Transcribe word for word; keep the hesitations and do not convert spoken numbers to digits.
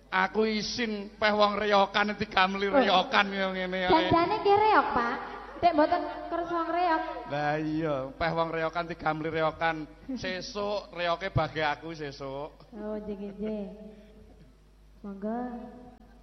Aku isin peh wong reyokan digamli reyokan yo ngene ya. Dandane ki reok, Pak. Dek mboten kersa wong reok. Lah iya, peh wong reyokan digamli reyokan. Sesuk reyoke bagi aku sesuk. Oh, jeng-jeng. Monggo.